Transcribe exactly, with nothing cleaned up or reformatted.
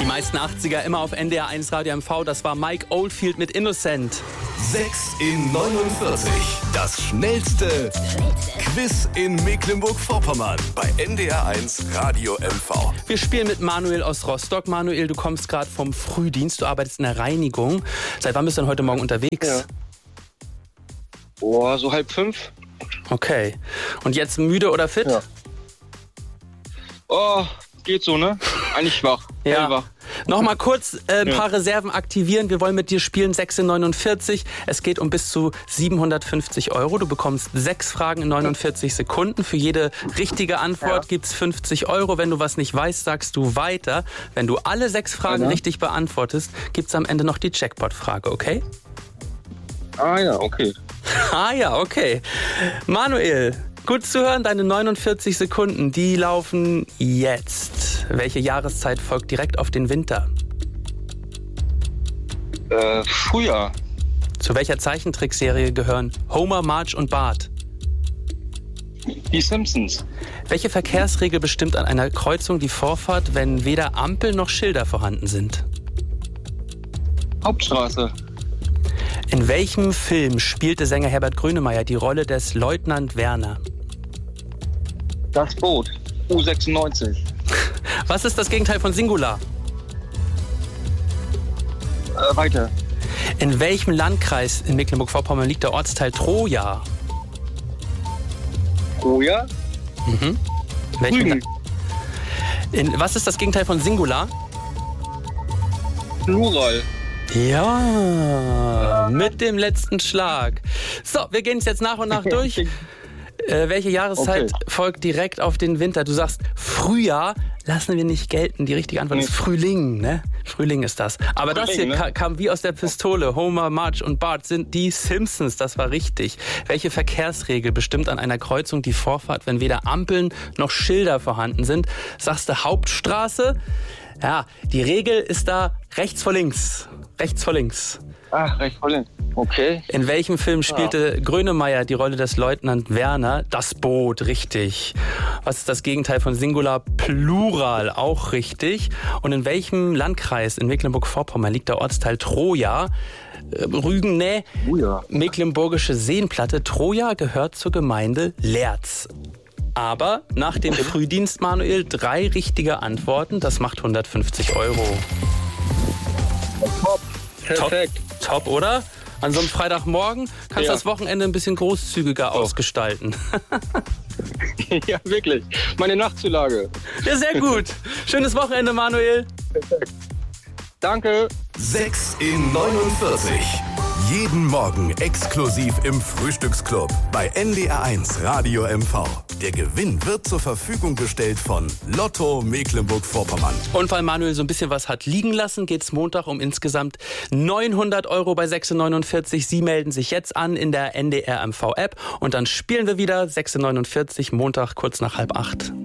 meisten achtziger immer auf N D R eins Radio M V. Das war Mike Oldfield mit Innocent. sechs in neunundvierzig. Das schnellste Quiz in Mecklenburg-Vorpommern bei N D R eins Radio M V. Wir spielen mit Manuel aus Rostock. Manuel, du kommst gerade vom Frühdienst, du arbeitest in der Reinigung. Seit wann bist du denn heute Morgen unterwegs? Ja. Boah, so halb fünf. Okay. Und jetzt müde oder fit? Ja. Oh, geht so, ne? Eigentlich wach. Ja. Wach. Nochmal kurz äh, ein Ja. paar Reserven aktivieren. Wir wollen mit dir spielen sechs in neunundvierzig. Es geht um bis zu siebenhundertfünfzig Euro. Du bekommst sechs Fragen in neunundvierzig Sekunden. Für jede richtige Antwort Ja. gibt's fünfzig Euro. Wenn du was nicht weißt, sagst du weiter. Wenn du alle sechs Fragen Ja. richtig beantwortest, gibt's am Ende noch die Jackpot-Frage, okay? Ah ja, okay. Ah ja, okay. Manuel, gut zu hören, deine neunundvierzig Sekunden, die laufen jetzt. Welche Jahreszeit folgt direkt auf den Winter? Äh, Frühjahr. Zu welcher Zeichentrickserie gehören Homer, Marge und Bart? Die Simpsons. Welche Verkehrsregel bestimmt an einer Kreuzung die Vorfahrt, wenn weder Ampel noch Schilder vorhanden sind? Hauptstraße. In welchem Film spielte Sänger Herbert Grönemeyer die Rolle des Leutnant Werner? Das Boot. U sechsundneunzig. Was ist das Gegenteil von Singular? Äh, weiter. In welchem Landkreis in Mecklenburg-Vorpommern liegt der Ortsteil Troja? Troja. Mhm. Welchen Rügen. in, was ist das Gegenteil von Singular? Plural. Ja, mit dem letzten Schlag. So, wir gehen es jetzt nach und nach durch. Äh, welche Jahreszeit Okay. folgt direkt auf den Winter? Du sagst Frühjahr, lassen wir nicht gelten. Die richtige Antwort Nee. ist Frühling, ne? Frühling ist das. Aber das hier Frühling, ne? ka- kam wie aus der Pistole. Homer, Marge und Bart sind die Simpsons, das war richtig. Welche Verkehrsregel bestimmt an einer Kreuzung die Vorfahrt, wenn weder Ampeln noch Schilder vorhanden sind? Sagst du Hauptstraße? Ja, die Regel ist da rechts vor links. Rechts vor links. Ach, recht voll. Okay. In welchem Film spielte Grönemeyer die Rolle des Leutnant Werner? Das Boot, richtig. Was ist das Gegenteil von Singular? Plural, auch richtig. Und in welchem Landkreis in Mecklenburg-Vorpommern liegt der Ortsteil Troja? Äh, Rügen, ne? Troja. Mecklenburgische Seenplatte. Troja gehört zur Gemeinde Lerz. Aber nach dem Frühdienst, Manuel, drei richtige Antworten. Das macht hundertfünfzig Euro. Top. Perfekt. Top, top, oder? An so einem Freitagmorgen kannst du Ja. das Wochenende ein bisschen großzügiger Oh. ausgestalten. Ja, wirklich. Meine Nachtzulage. Ja, sehr gut. Schönes Wochenende, Manuel. Danke. sechs in neunundvierzig. Jeden Morgen exklusiv im Frühstücksclub bei N D R eins Radio M V. Der Gewinn wird zur Verfügung gestellt von Lotto Mecklenburg-Vorpommern. Und weil Manuel so ein bisschen was hat liegen lassen, geht's Montag um insgesamt neunhundert Euro bei sechs in neunundvierzig. Sie melden sich jetzt an in der N D R M V App und dann spielen wir wieder sechs in neunundvierzig, Montag kurz nach halb acht.